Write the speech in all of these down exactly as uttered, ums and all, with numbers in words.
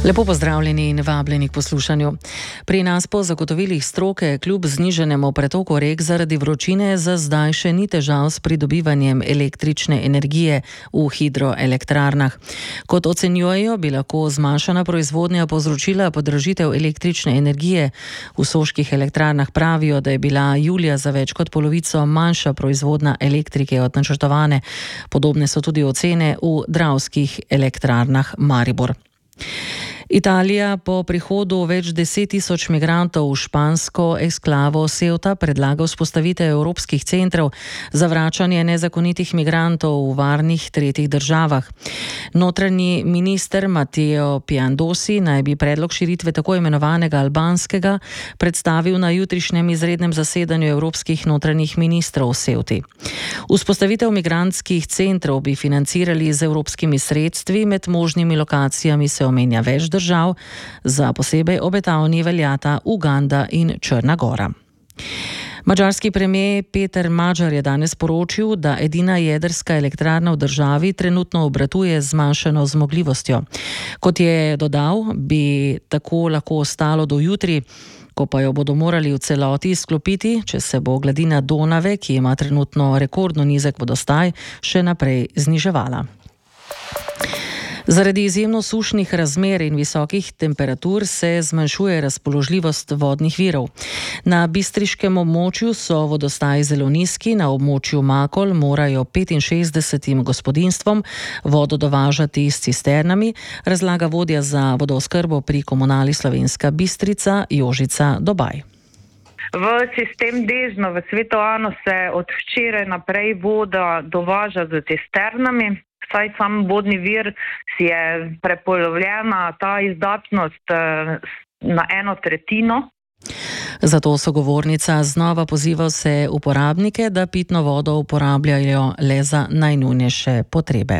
Lepo pozdravljeni in vabljeni k poslušanju. Pri nas po zagotovilih stroke kljub znižanemu pretoku rek zaradi vročine za zdaj še ni težav s pridobivanjem električne energije v hidroelektrarnah. Kot ocenjujejo, bi lahko zmanjšana proizvodnja povzročila podražitev električne energije. V soških elektrarnah pravijo, da je bila julija za več kot polovico manjša proizvodnja elektrike od načrtovane. Podobne so tudi ocene v dravskih elektrarnah Maribor. Italija po prihodu več deset tisoč migrantov v špansko eksklavo Ceuta predlaga vzpostavitev evropskih centrov za vračanje nezakonitih migrantov v varnih tretjih državah. Notranji minister Matteo Piandosi naj bi predlog širitve tako imenovanega albanskega predstavil na jutrišnjem izrednem zasedanju evropskih notranjih ministrov v Ceuti. Vzpostavitev migrantskih centrov bi financirali z evropskimi sredstvi, med možnimi lokacijami se omenja več držav, za posebej obetavni veljata Uganda in Črna Gora. Madžarski premier Peter Magyar je danes poročil, da edina jedrska elektrarna v državi trenutno obratuje z zmanjšano zmogljivostjo. Kot je dodal, bi tako lahko ostalo do jutri, ko pa jo bodo morali v celoti izklopiti, če se bo gladina Donave, ki ima trenutno rekordno nizek vodostaj, še naprej zniževala. Zaradi izjemno sušnih razmer in visokih temperatur se zmanjšuje razpoložljivost vodnih virov. Na bistriškem območju so vodostaji zelo nizki, na območju Makol morajo petinšestdesetim gospodinjstvom vodo dovažati s cisternami, razlaga vodja za vodooskrbo pri Komunali Slovenska Bistrica Jožica Dobaj. V sistem Dežno v Svetoano se od včeraj naprej voda dovaža z cisternami. Saj sam vodni vir si je prepolovljena ta izdatnost na eno tretjino. Zato sogovornica znova poziva vse uporabnike, da pitno vodo uporabljajo le za najnujnejše potrebe.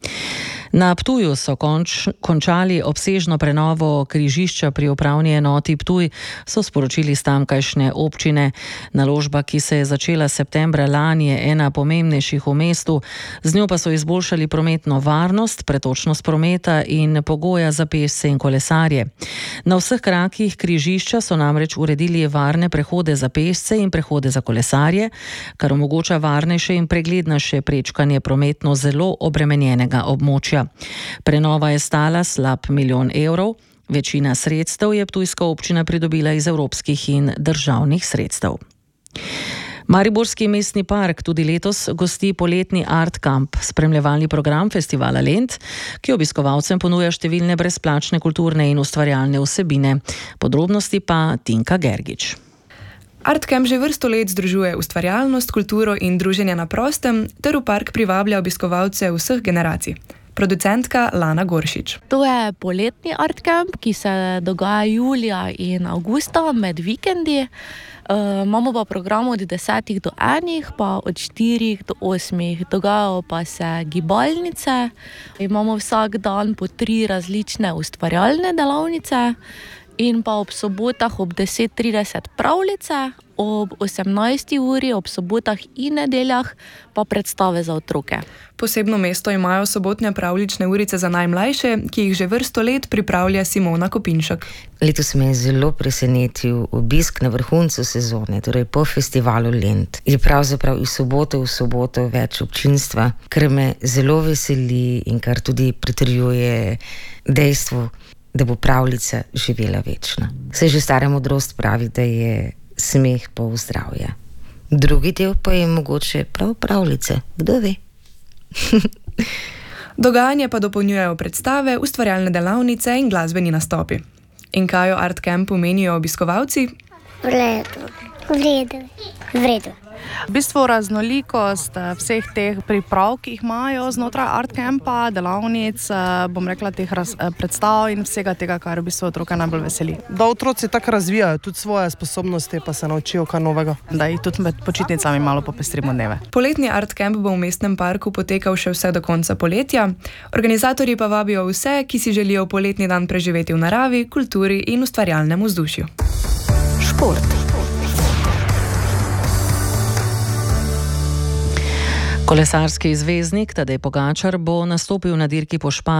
Na Ptuju so konč, končali obsežno prenovo križišča pri upravni enoti Ptuj, so sporočili s tamkajšnje občine. Naložba, ki se je začela septembra lani, je ena pomembnejših v mestu. Z njo pa so izboljšali prometno varnost, pretočnost prometa in pogoja za pešce in kolesarje. Na vseh krakih križišča so namreč uredili varne prehode za pešce in prehode za kolesarje, kar omogoča varnejše in preglednejše prečkanje prometno zelo obremenjenega območja. Prenova je stala slab milijon evrov. Večina sredstev je ptujska občina pridobila iz evropskih in državnih sredstev. Mariborski mestni park tudi letos gosti poletni Art Camp, spremljevalni program festivala Lent, ki obiskovalcem ponuja številne brezplačne kulturne in ustvarjalne vsebine. Podrobnosti pa Tinka Gergič. Art Camp že vrsto let združuje ustvarjalnost, kulturo in druženje na prostem, ter v park privablja obiskovalce vseh generacij. Producentka Lana Goršič. To je poletni Art Camp, ki se dogaja julija in avgusta med vikendi. Uh, imamo pa program od desetih do enih, pa od štirih do osmih. Dogajajo pa se gibalnice. Imamo vsak dan po tri različne ustvarjalne delavnice in pa ob sobotah ob deset trideset pravljice, ob osemnajsti uri ob sobotah in nedeljah pa predstave za otroke. Posebno mesto imajo sobotne pravljične urice za najmlajše, ki jih že vrsto let pripravlja Simona Kopinšek. Letos me je zelo presenetil obisk na vrhuncu sezone, torej po festivalu Lent. Je pravzaprav iz sobote v soboto več občinstva, kar me zelo veseli in kar tudi pritrjuje dejstvu, da bo pravljica živela večno. Saj že stara modrost pravi, da je smeh pol zdravja. Drugi del pa je mogoče prav pravljice, kdo ve. Dogajanje pa dopolnjujejo predstave, ustvarjalne delavnice in glasbeni nastopi. In kaj o Art Campu menijo obiskovalci? V redu, v redu, v redu. V bistvu raznolikost vseh teh priprav, ki jih imajo znotraj Art Campa, delavnic, bom rekla teh raz, predstav in vsega tega, kar v bistvu otroka najbolj veseli. Da otroci tako razvijajo tudi svoje sposobnosti, pa se naučijo kaj novega. Da jih tudi med počitnicami malo popestrimo dneve. Poletni Art Camp bo v mestnem parku potekal še vse do konca poletja. Organizatorji pa vabijo vse, ki si želijo poletni dan preživeti v naravi, kulturi in ustvarjalnem vzdušju. Šport. Kolesarski zvezdnik Tadej Pogačar bo nastopil na dirki po Španiji.